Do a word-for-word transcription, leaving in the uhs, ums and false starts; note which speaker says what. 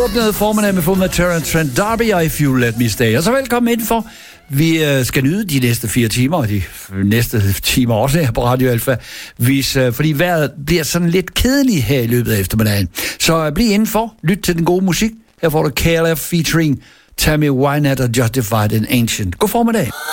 Speaker 1: åbnede formiddag med Fuma Terran Trent D'Arby og If You Let Me Stay. Og så velkommen indenfor. Vi øh, skal nyde de næste fire timer, og de næste timer også her på Radio Alfa, hvis, øh, fordi vejret bliver sådan lidt kedeligt her i løbet af eftermiddagen. Så øh, bliv indenfor, lyt til den gode musik. Her får du K L F featuring Tammy Wynette og Justified and Ancient. God formiddag.